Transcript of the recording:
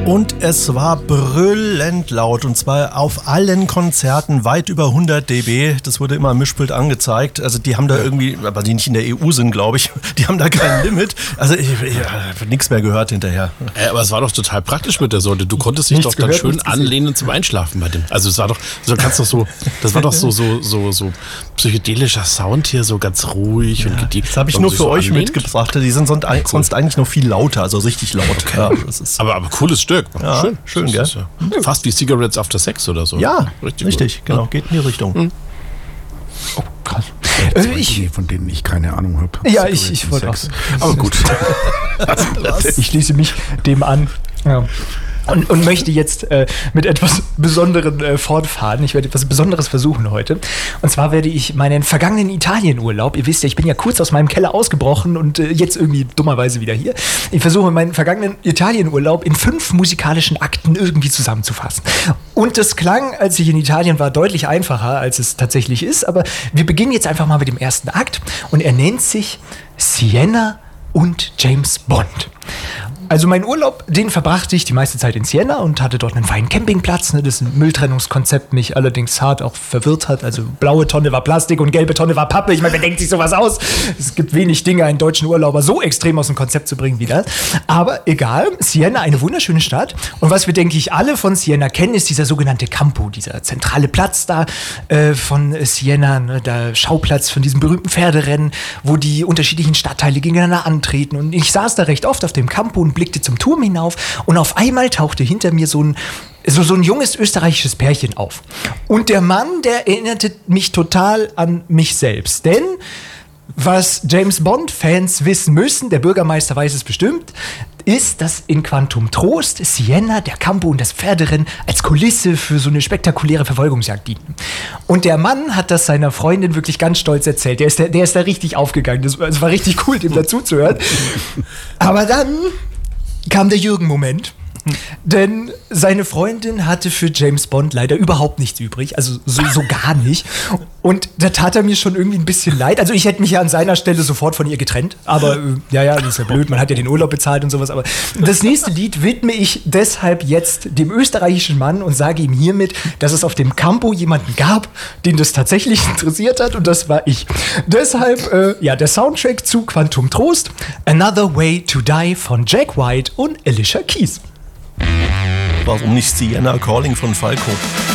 Und es war brüllend laut, und zwar auf allen Konzerten, weit über 100 dB. Das wurde immer am Mischpult angezeigt. Also die haben da irgendwie, aber die nicht in der EU sind, glaube ich, die haben da kein Limit. Also ich habe nichts mehr gehört hinterher. Aber es war doch total praktisch mit der Sorte. Du konntest dich doch dann schön anlehnen zum Einschlafen bei dem. Also es war doch, das war doch so psychedelischer Sound hier, so ganz ruhig und gediegen. Das habe ich nur für euch mitgebracht. Die sind sonst eigentlich noch viel lauter, also richtig laut. Okay. Ja, das ist aber cooles Stück. Ja, schön, gell? Ja fast wie Cigarettes After Sex oder so. Ja, richtig, genau. Geht in die Richtung. Oh, krass. Von denen ich keine Ahnung habe. Ja, ich wollte auch. Aber gut. Ich schließe mich dem an. Ja. Und möchte jetzt mit etwas Besonderem fortfahren. Ich werde etwas Besonderes versuchen heute. Und zwar werde ich meinen vergangenen Italienurlaub, ihr wisst ja, ich bin ja kurz aus meinem Keller ausgebrochen und jetzt irgendwie dummerweise wieder hier. Ich versuche meinen vergangenen Italienurlaub in 5 musikalischen Akten irgendwie zusammenzufassen. Und das klang, als ich in Italien war, deutlich einfacher, als es tatsächlich ist. Aber wir beginnen jetzt einfach mal mit dem ersten Akt. Und er nennt sich Sienna und James Bond. Also mein Urlaub, den verbrachte ich die meiste Zeit in Siena und hatte dort einen feinen Campingplatz, das Mülltrennungskonzept mich allerdings hart auch verwirrt hat. Also blaue Tonne war Plastik und gelbe Tonne war Pappe. Ich meine, wer denkt sich sowas aus? Es gibt wenig Dinge, einen deutschen Urlauber so extrem aus dem Konzept zu bringen wie das. Aber egal, Siena, eine wunderschöne Stadt. Und was wir, denke ich, alle von Siena kennen, ist dieser sogenannte Campo, dieser zentrale Platz da von Siena, der Schauplatz von diesem berühmten Pferderennen, wo die unterschiedlichen Stadtteile gegeneinander antreten. Und ich saß da recht oft auf dem Campo und blickte zum Turm hinauf und auf einmal tauchte hinter mir so ein junges österreichisches Pärchen auf. Und der Mann, der erinnerte mich total an mich selbst. Denn was James Bond-Fans wissen müssen, der Bürgermeister weiß es bestimmt, ist, dass in Quantum Trost Siena, der Campo und das Pferderennen als Kulisse für so eine spektakuläre Verfolgungsjagd dienten. Und der Mann hat das seiner Freundin wirklich ganz stolz erzählt. Der ist da richtig aufgegangen. Das war richtig cool, dem dazuzuhören. Aber dann kam der Jürgen-Moment. Denn seine Freundin hatte für James Bond leider überhaupt nichts übrig, also so gar nicht. Und da tat er mir schon irgendwie ein bisschen leid. Also ich hätte mich ja an seiner Stelle sofort von ihr getrennt. Aber das ist ja blöd, man hat ja den Urlaub bezahlt und sowas. Aber das nächste Lied widme ich deshalb jetzt dem österreichischen Mann und sage ihm hiermit, dass es auf dem Campo jemanden gab, den das tatsächlich interessiert hat. Und das war ich. Deshalb, der Soundtrack zu Quantum Trost, Another Way to Die von Jack White und Alicia Keys. Warum nicht Sienna Calling von Falco?